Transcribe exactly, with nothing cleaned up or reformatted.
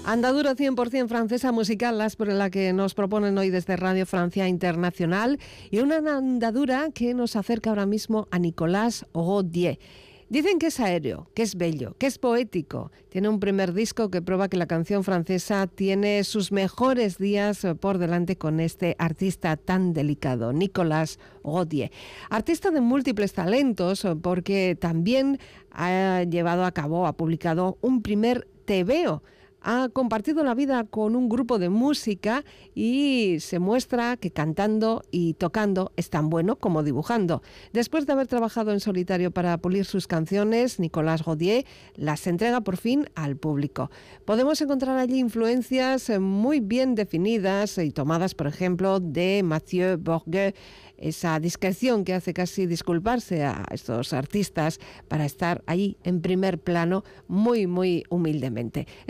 Andadura cien por ciento francesa musical, las por la que nos proponen hoy desde Radio Francia Internacional, y una andadura que nos acerca ahora mismo a Nicolas Gaudier. Dicen que es aéreo, que es bello, que es poético. Tiene un primer disco que prueba que la canción francesa tiene sus mejores días por delante con este artista tan delicado, Nicolas Gaudier. Artista de múltiples talentos, porque también ha llevado a cabo, ha publicado un primer tebeo. Ha compartido la vida con un grupo de música y se muestra que cantando y tocando es tan bueno como dibujando. Después de haber trabajado en solitario para pulir sus canciones, Nicolas Gaudier las entrega por fin al público. Podemos encontrar allí influencias muy bien definidas y tomadas, por ejemplo, de Mathieu Bourgeois, esa discreción que hace casi disculparse a estos artistas para estar ahí en primer plano muy, muy humildemente.